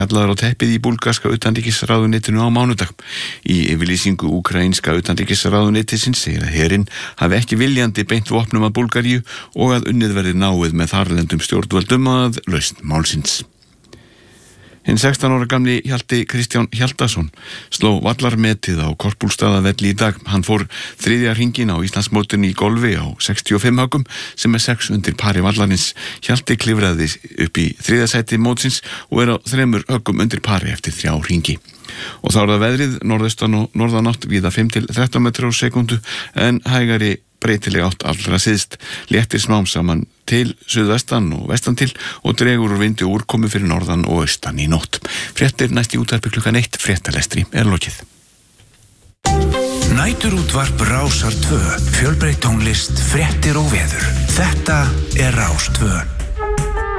kallaður á teppið í búlgarska utanríkisráðuneytinu á mánudag. Í yfirlýsingu úkraínska utanríkisráðuneytisins segir að herinn hafi ekki viljandi beint vopnum að Búlgaríu og að unnið verði náið með þarlendum stjórnvöldum að lausn málsins. Hinn 16 ára gamli Hjalti Kristján Hjaltason sló vallarmetið á Korpúlfsstaðavelli í dag. Hann fór þriðja hringinn á Íslandsmótinu í golfi á 65 höggum sem 6 undir pari vallarins. Hjalti klifraði upp í þriðja sæti mótsins og á 3 höggum undir pari eftir 3 hringi. Og þá það veðrið, norðaustan og norðanátt víða 5 til 13 metrar á sekúndu en hægari breytileg átt allra syðst. Léttir smám saman til suðvestan og vestan til og dregur úr vindi og úrkomu fyrir norðan og austan í nótt. Fréttir næst í útvarpi klukkan 1, fréttalestri lokið. Næturútvarp Rásar 2, fjölbreytt tónlist, fréttir og veður. Þetta Rás 2.